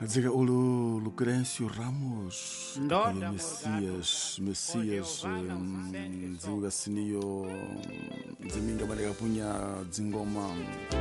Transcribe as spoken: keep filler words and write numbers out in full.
Diga ulu Lucrencio Ramos, Ndonda Messias, Messias, Ziuga Sinio, Ziminga Malega Punya, Zingoma.